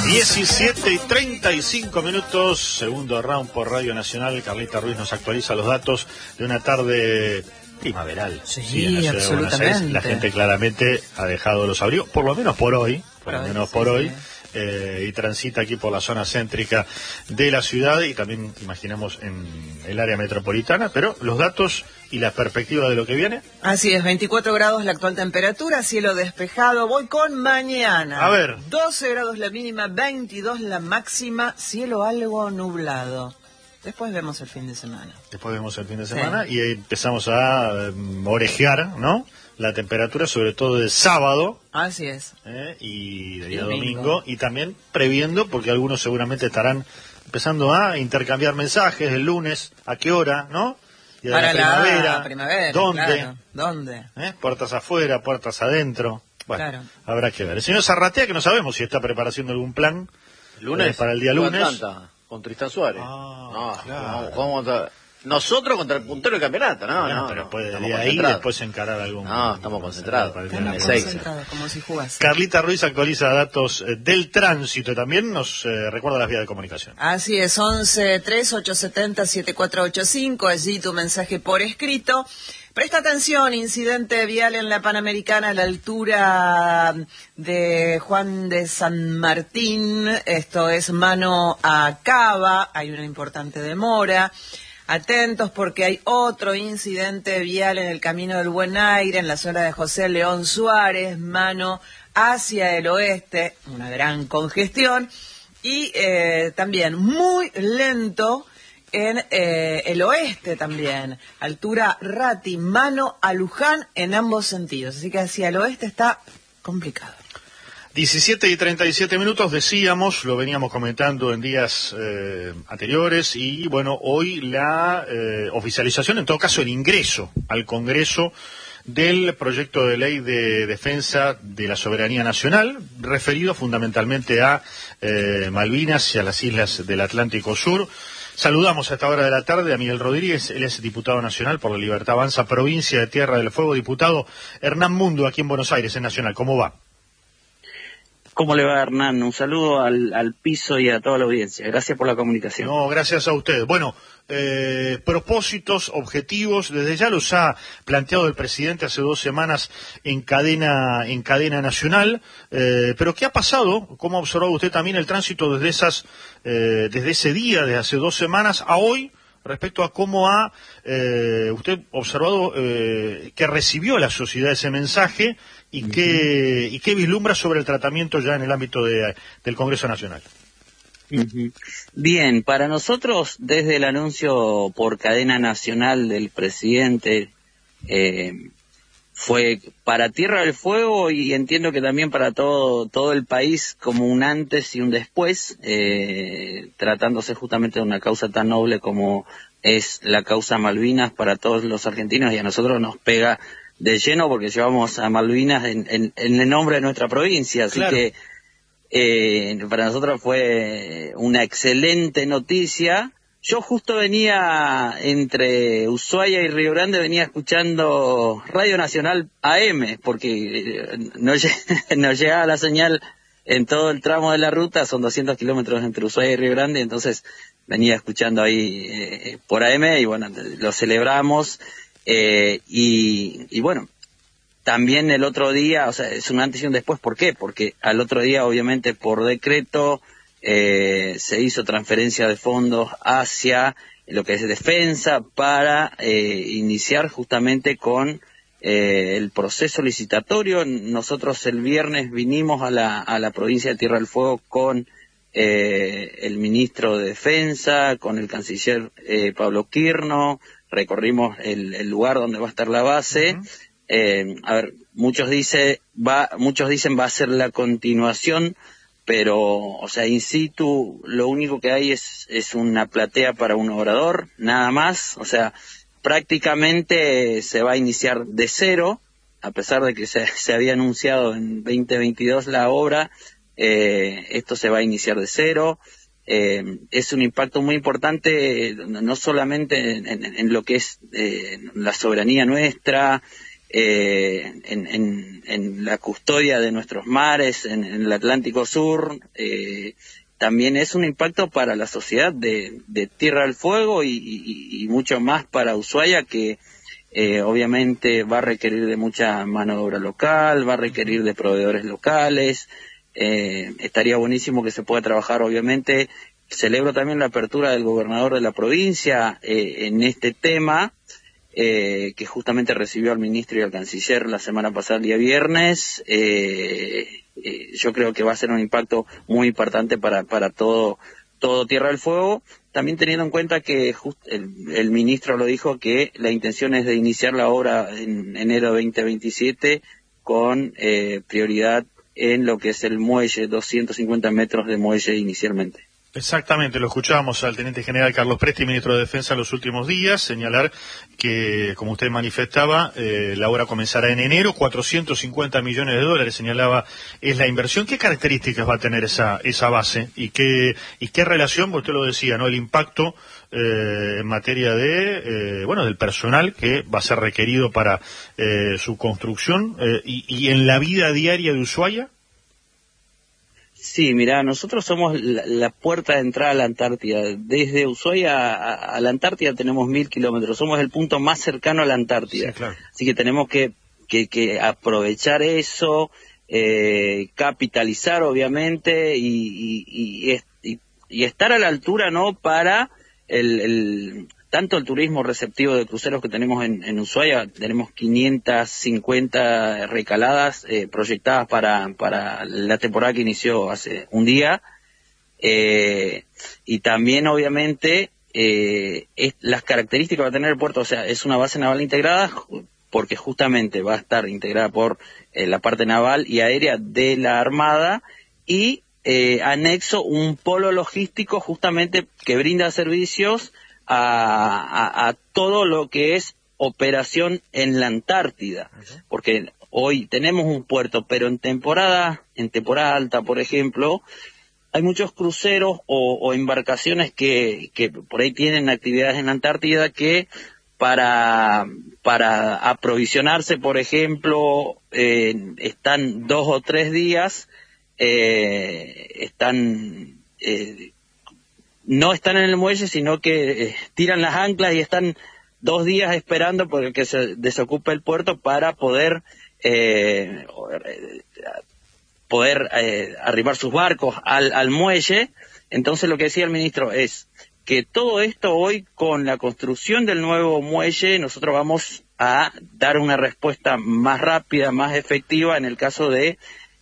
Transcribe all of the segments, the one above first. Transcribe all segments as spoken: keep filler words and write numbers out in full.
diecisiete y treinta y cinco minutos, segundo round por Radio Nacional. Carlita Ruiz nos actualiza los datos de una tarde primaveral. Sí, sí, en la ciudad de Buenos Aires. La gente claramente ha dejado los abrigos, por lo menos por hoy, por lo menos por hoy. Eh, y transita aquí por la zona céntrica de la ciudad y también imaginamos en el área metropolitana, pero los datos y la perspectiva de lo que viene. Así es, veinticuatro grados la actual temperatura, cielo despejado. Voy con mañana. A ver. doce grados la mínima, veintidós la máxima, cielo algo nublado. Después vemos el fin de semana. Después vemos el fin de semana sí. Y empezamos a um, orejear, ¿no? La temperatura, sobre todo de sábado. Así es. ¿eh? Y de día domingo. domingo. Y también previendo, porque algunos seguramente estarán empezando a intercambiar mensajes el lunes, a qué hora, ¿no? Y de Para la primavera. La primavera, ¿Dónde? Claro. ¿Dónde? ¿Eh? Puertas afuera, puertas adentro. Bueno, claro. Habrá que ver. El señor Zarratea, que no sabemos si está preparación de algún plan. ¿Lunes? Eh, para el día lunes. Atlanta, con Tristan Suárez. Ah, no, claro. ¿cómo, cómo Nosotros contra el puntero del campeonato, no, bueno, no. pero puede estamos de ahí después encarar algún... No, estamos concentrados. Estamos concentrados, como si jugase. Carlita Ruiz actualiza datos eh, del tránsito y también nos eh, recuerda las vías de comunicación. Así es, once, tres, ocho siete cero, siete cuatro ocho cinco, allí tu mensaje por escrito. Presta atención, incidente vial en la Panamericana a la altura de Juan de San Martín, esto es mano a Cava, hay una importante demora. Atentos porque hay otro incidente vial en el Camino del Buen Aire, en la zona de José León Suárez, mano hacia el oeste, una gran congestión, y eh, también muy lento en eh, el oeste también, altura Rati, mano a Luján en ambos sentidos, así que hacia el oeste está complicado. diecisiete y treinta y siete minutos, decíamos, lo veníamos comentando en días eh, anteriores, y bueno, hoy la eh, oficialización, en todo caso el ingreso al Congreso del proyecto de ley de defensa de la soberanía nacional, referido fundamentalmente a eh, Malvinas y a las islas del Atlántico Sur. Saludamos a esta hora de la tarde a Miguel Rodríguez, él es diputado nacional por la Libertad Avanza, provincia de Tierra del Fuego. Diputado Hernán Mundo, aquí en Buenos Aires, en Nacional, ¿cómo va? ¿Cómo le va, Hernán? Un saludo al, al piso y a toda la audiencia. Gracias por la comunicación. No, gracias a usted. Bueno, eh, propósitos, objetivos, desde ya los ha planteado el presidente hace dos semanas en cadena en cadena nacional, eh, pero ¿qué ha pasado? ¿Cómo ha observado usted también el tránsito desde esas eh, desde ese día, de hace dos semanas a hoy, respecto a cómo ha eh, usted observado eh, que recibió la sociedad ese mensaje y uh-huh. qué y qué vislumbra sobre el tratamiento ya en el ámbito de, del Congreso Nacional? Uh-huh. Bien, para nosotros, desde el anuncio por cadena nacional del presidente, eh, fue para Tierra del Fuego y entiendo que también para todo todo el país como un antes y un después, eh, tratándose justamente de una causa tan noble como es la causa Malvinas para todos los argentinos, y a nosotros nos pega de lleno porque llevamos a Malvinas en, en, en el nombre de nuestra provincia, así claro. que eh, para nosotros fue una excelente noticia. Yo justo venía entre Ushuaia y Río Grande, venía escuchando Radio Nacional A M, porque no, no llegaba la señal en todo el tramo de la ruta, son doscientos kilómetros entre Ushuaia y Río Grande, entonces venía escuchando ahí eh, por A M y bueno, lo celebramos eh, y, y bueno, también el otro día, o sea, es un antes y un después, ¿por qué? Porque al otro día obviamente por decreto Eh, se hizo transferencia de fondos hacia lo que es defensa para eh, iniciar justamente con eh, el proceso licitatorio. Nosotros el viernes vinimos a la, a la provincia de Tierra del Fuego con eh, el ministro de Defensa, con el canciller eh, Pablo Quirno, recorrimos el, el lugar donde va a estar la base. Uh-huh. eh, a ver, muchos, dice, va, muchos dicen va a ser la continuación, pero, o sea, in situ, lo único que hay es, es una platea para un orador, nada más. O sea, prácticamente se va a iniciar de cero, a pesar de que se, se había anunciado en veinte veintidós la obra, eh, esto se va a iniciar de cero. Eh, es un impacto muy importante, no solamente en, en, en lo que es eh, la soberanía nuestra, eh, en, en, en la custodia de nuestros mares, en, en el Atlántico Sur, eh, también es un impacto para la sociedad de, de Tierra del Fuego y, y, y mucho más para Ushuaia, que eh, obviamente va a requerir de mucha mano de obra local, va a requerir de proveedores locales. Eh, estaría buenísimo que se pueda trabajar, obviamente. Celebro también la apertura del gobernador de la provincia eh, en este tema, eh, que justamente recibió al ministro y al canciller la semana pasada, el día viernes. Eh, eh, yo creo que va a ser un impacto muy importante para, para todo, todo Tierra del Fuego, también teniendo en cuenta que just, el, el ministro lo dijo, que la intención es de iniciar la obra en enero de veinte veintisiete con eh, prioridad en lo que es el muelle, doscientos cincuenta metros de muelle inicialmente. Exactamente, lo escuchábamos al teniente general Carlos Presti, ministro de Defensa, en los últimos días, señalar que, como usted manifestaba, eh, la obra comenzará en enero, cuatrocientos cincuenta millones de dólares, señalaba, es la inversión. ¿Qué características va a tener esa esa base? ¿Y qué y qué relación, usted lo decía, no el impacto eh, en materia de, eh, bueno, del personal que va a ser requerido para eh, su construcción eh, y, y en la vida diaria de Ushuaia? Sí, mira, nosotros somos la, la puerta de entrada a la Antártida. Desde Ushuaia a, a la Antártida tenemos mil kilómetros. Somos el punto más cercano a la Antártida. Sí, claro. Así que tenemos que, que, que aprovechar eso, eh, capitalizar, obviamente, y, y, y, y, y estar a la altura, ¿no? Para el, el tanto el turismo receptivo de cruceros que tenemos en, en Ushuaia. Tenemos quinientas cincuenta recaladas eh, proyectadas para, para la temporada que inició hace un día, eh, y también obviamente eh, es, las características que va a tener el puerto, o sea, es una base naval integrada porque justamente va a estar integrada por eh, la parte naval y aérea de la Armada, y eh, anexo un polo logístico justamente que brinda servicios A, a, a todo lo que es operación en la Antártida, uh-huh. Porque hoy tenemos un puerto, pero en temporada, en temporada alta, por ejemplo, hay muchos cruceros o, o embarcaciones que, que por ahí tienen actividades en la Antártida que para, para aprovisionarse, por ejemplo, eh, están dos o tres días, eh, están... Eh, no están en el muelle, sino que eh, tiran las anclas y están dos días esperando por que se desocupe el puerto para poder eh, poder eh, arribar sus barcos al, al muelle. Entonces lo que decía el ministro es que todo esto hoy, con la construcción del nuevo muelle, nosotros vamos a dar una respuesta más rápida, más efectiva en el caso de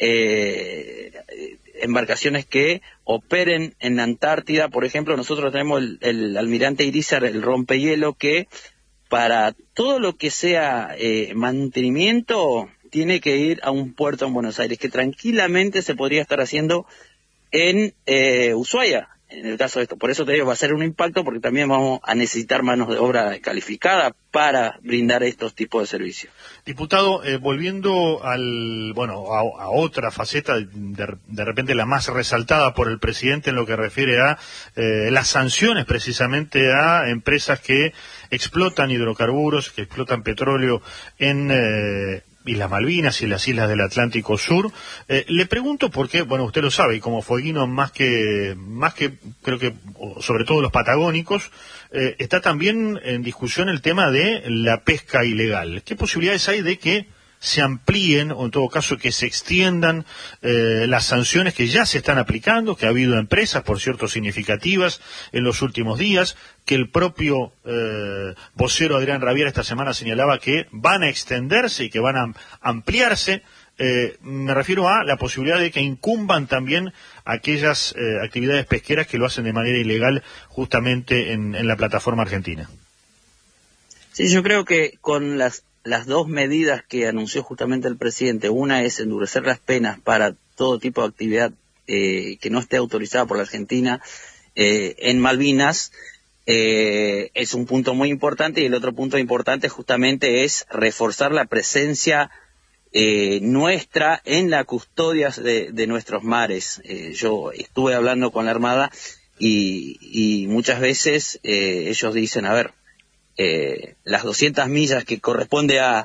eh, embarcaciones que operen en la Antártida. Por ejemplo, nosotros tenemos el, el almirante Irizar, el rompehielo, que para todo lo que sea eh, mantenimiento tiene que ir a un puerto en Buenos Aires, que tranquilamente se podría estar haciendo en eh, Ushuaia, en el caso de esto. Por eso te digo, va a ser un impacto, porque también vamos a necesitar manos de obra calificada para brindar estos tipos de servicios. Diputado, eh, volviendo al, bueno, a, a otra faceta, de, de repente la más resaltada por el presidente en lo que refiere a eh, las sanciones precisamente a empresas que explotan hidrocarburos, que explotan petróleo en eh, Islas Malvinas y las islas del Atlántico Sur. Eh, le pregunto por qué, bueno, usted lo sabe, y como fueguino más que, más que, creo que, sobre todo los patagónicos, eh, está también en discusión el tema de la pesca ilegal. ¿Qué posibilidades hay de que se amplíen, o en todo caso que se extiendan eh, las sanciones que ya se están aplicando, que ha habido empresas, por cierto, significativas en los últimos días, que el propio eh, vocero Adrián Rabiera esta semana señalaba que van a extenderse y que van a ampliarse? Eh, me refiero a la posibilidad de que incumban también aquellas eh, actividades pesqueras que lo hacen de manera ilegal justamente en, en la plataforma argentina. Sí, yo creo que con las las dos medidas que anunció justamente el presidente, una es endurecer las penas para todo tipo de actividad eh, que no esté autorizada por la Argentina eh, en Malvinas, eh, es un punto muy importante, y el otro punto importante justamente es reforzar la presencia eh, nuestra en la custodia de, de nuestros mares. Eh, yo estuve hablando con la Armada y, y muchas veces eh, ellos dicen, a ver, Eh, las doscientas millas que corresponde a,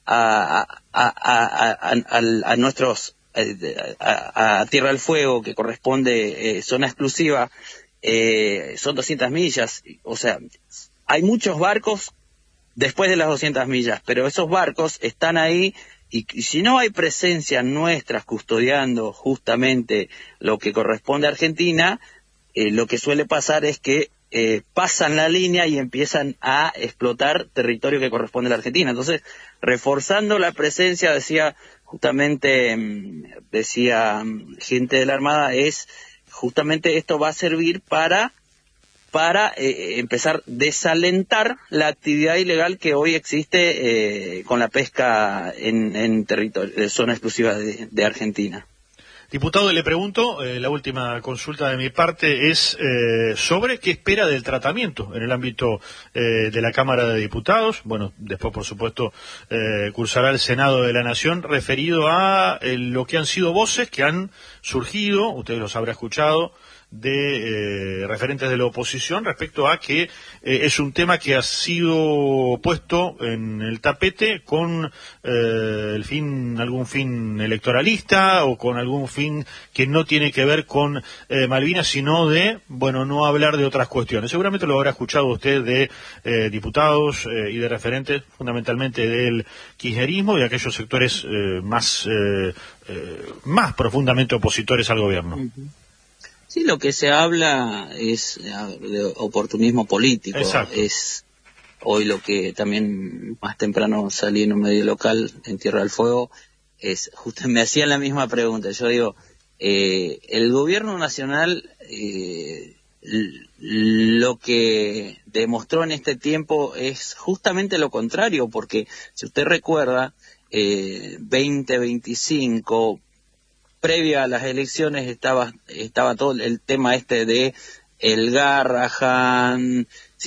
a, a, a, a, a, a nuestros a, a Tierra del Fuego, que corresponde eh, zona exclusiva, eh, son doscientas millas. O sea, hay muchos barcos después de las doscientas millas, pero esos barcos están ahí. Y, y si no hay presencia nuestra custodiando justamente lo que corresponde a Argentina, eh, lo que suele pasar es que eh, pasan la línea y empiezan a explotar territorio que corresponde a la Argentina. Entonces, reforzando la presencia, decía justamente, decía gente de la Armada, es justamente esto va a servir para para eh, empezar a desalentar la actividad ilegal que hoy existe eh, con la pesca en, en territorio, de zona exclusiva de, de Argentina. Diputado, le pregunto, eh, la última consulta de mi parte es eh, sobre qué espera del tratamiento en el ámbito eh, de la Cámara de Diputados. Bueno, después, por supuesto, eh, cursará el Senado de la Nación, referido a eh, lo que han sido voces que han surgido, ustedes los habrán escuchado, de eh, referentes de la oposición respecto a que eh, es un tema que ha sido puesto en el tapete con eh, el fin, algún fin electoralista o con algún fin que no tiene que ver con eh, Malvinas, sino de, bueno, no hablar de otras cuestiones. Seguramente lo habrá escuchado usted de eh, diputados eh, y de referentes, fundamentalmente del kirchnerismo y de aquellos sectores eh, más, eh, eh, más profundamente opositores al gobierno. Uh-huh. Sí, lo que se habla es de oportunismo político. Exacto. Es hoy lo que también más temprano salí en un medio local en Tierra del Fuego, es justo me hacían la misma pregunta. Yo digo, eh, el gobierno nacional eh, lo que demostró en este tiempo es justamente lo contrario, porque si usted recuerda, eh, veinte veinticinco, previa a las elecciones estaba estaba todo el tema este de el Garrahan,